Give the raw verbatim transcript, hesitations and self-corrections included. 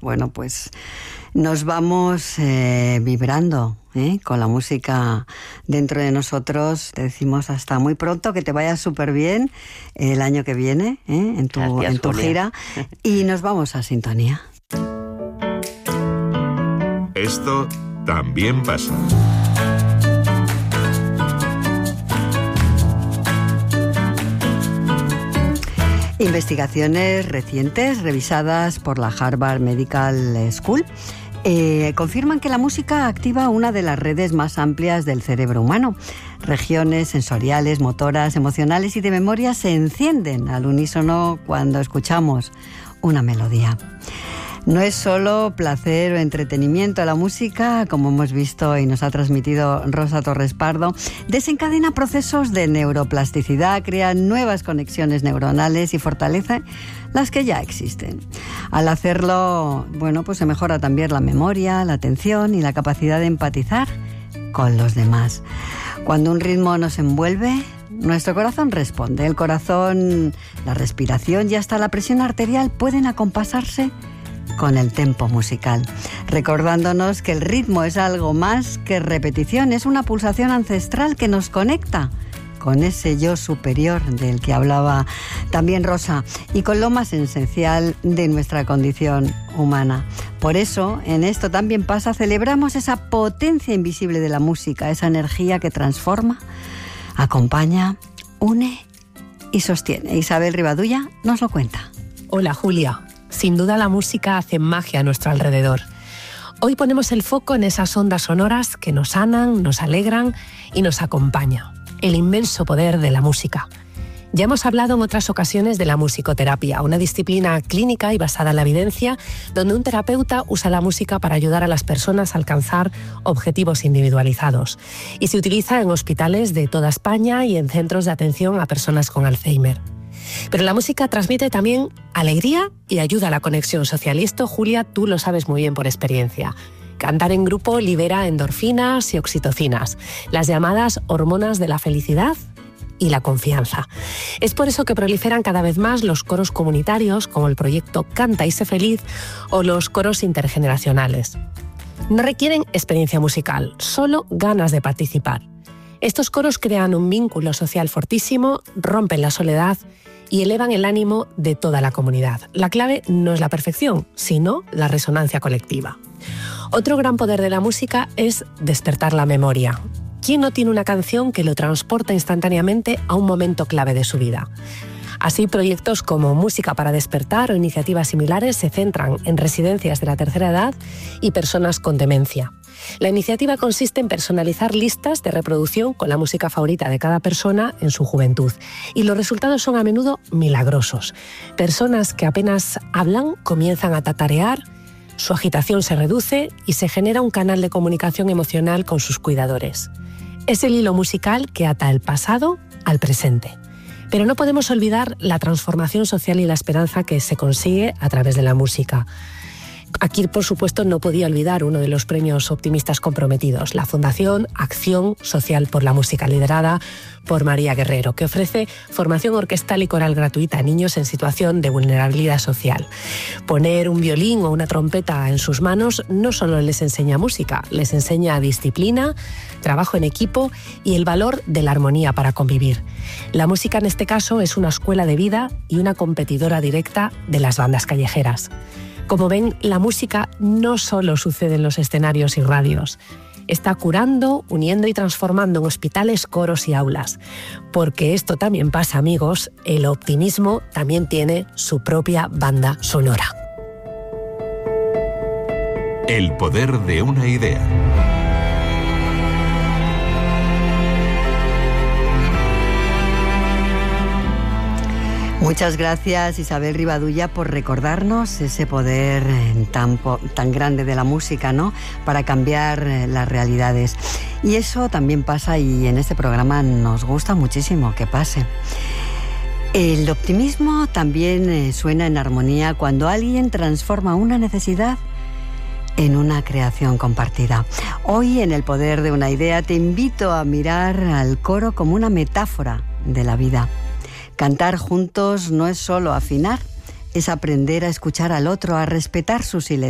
bueno, pues nos vamos eh, vibrando ¿eh? con la música dentro de nosotros. Te decimos hasta muy pronto, que te vaya súper bien el año que viene ¿eh? en tu, Gracias, en tu gira. Y nos vamos a sintonía. Esto también pasa. Investigaciones recientes revisadas por la Harvard Medical School eh, confirman que la música activa una de las redes más amplias del cerebro humano. Regiones sensoriales, motoras, emocionales y de memoria se encienden al unísono cuando escuchamos una melodía. No es solo placer o entretenimiento. La música, como hemos visto y nos ha transmitido Rosa Torres Pardo, desencadena procesos de neuroplasticidad, crea nuevas conexiones neuronales y fortalece las que ya existen. Al hacerlo, bueno, pues se mejora también la memoria, la atención y la capacidad de empatizar con los demás. Cuando un ritmo nos envuelve, nuestro corazón responde. El corazón, la respiración y hasta la presión arterial pueden acompasarse con el tempo musical, recordándonos que el ritmo es algo más que repetición, es una pulsación ancestral que nos conecta con ese yo superior del que hablaba también Rosa y con lo más esencial de nuestra condición humana. Por eso, en Esto también pasa, celebramos esa potencia invisible de la música, esa energía que transforma, acompaña, une y sostiene. Isabel Rivadulla nos lo cuenta. Hola, Julia. Sin duda la música hace magia a nuestro alrededor. Hoy ponemos el foco en esas ondas sonoras que nos sanan, nos alegran y nos acompañan. El inmenso poder de la música. Ya hemos hablado en otras ocasiones de la musicoterapia, una disciplina clínica y basada en la evidencia, donde un terapeuta usa la música para ayudar a las personas a alcanzar objetivos individualizados. Y se utiliza en hospitales de toda España y en centros de atención a personas con Alzheimer. Pero la música transmite también alegría y ayuda a la conexión social. Y esto, Julia, tú lo sabes muy bien por experiencia. Cantar en grupo libera endorfinas y oxitocinas, las llamadas hormonas de la felicidad y la confianza. Es por eso que proliferan cada vez más los coros comunitarios, como el proyecto Canta y sé feliz, o los coros intergeneracionales. No requieren experiencia musical, solo ganas de participar. Estos coros crean un vínculo social fortísimo, rompen la soledad y elevan el ánimo de toda la comunidad. La clave no es la perfección, sino la resonancia colectiva. Otro gran poder de la música es despertar la memoria. ¿Quién no tiene una canción que lo transporta instantáneamente a un momento clave de su vida? Así, proyectos como Música para Despertar o iniciativas similares se centran en residencias de la tercera edad y personas con demencia. La iniciativa consiste en personalizar listas de reproducción con la música favorita de cada persona en su juventud. Y los resultados son a menudo milagrosos. Personas que apenas hablan comienzan a tatarear, su agitación se reduce y se genera un canal de comunicación emocional con sus cuidadores. Es el hilo musical que ata el pasado al presente. Pero no podemos olvidar la transformación social y la esperanza que se consigue a través de la música. Aquí, por supuesto, no podía olvidar uno de los premios optimistas comprometidos, la Fundación Acción Social por la Música, liderada por María Guerrero, que ofrece formación orquestal y coral gratuita a niños en situación de vulnerabilidad social. Poner un violín o una trompeta en sus manos no solo les enseña música, les enseña disciplina, trabajo en equipo y el valor de la armonía para convivir. La música, en este caso, es una escuela de vida y una competidora directa de las bandas callejeras. Como ven, la música no solo sucede en los escenarios y radios. Está curando, uniendo y transformando en hospitales, coros y aulas. Porque esto también pasa, amigos, el optimismo también tiene su propia banda sonora. El poder de una idea. Muchas gracias, Isabel Rivadulla, por recordarnos ese poder tan, tan grande de la música, ¿no?, para cambiar las realidades. Y eso también pasa, y en este programa nos gusta muchísimo que pase. El optimismo también suena en armonía cuando alguien transforma una necesidad en una creación compartida. Hoy, en El poder de una idea, te invito a mirar al coro como una metáfora de la vida. Cantar juntos no es solo afinar, es aprender a escuchar al otro, a respetar su silencio.